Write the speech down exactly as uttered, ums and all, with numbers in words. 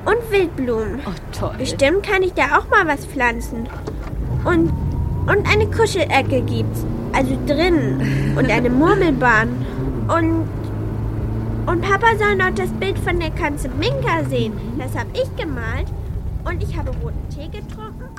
Und Wildblumen. Oh, toll. Bestimmt kann ich da auch mal was pflanzen. Und, und eine Kuschelecke gibt's. Also drinnen. Und eine Murmelbahn. Und, und Papa soll noch das Bild von der Katze Minka sehen. Das habe ich gemalt. Und ich habe roten Tee getrunken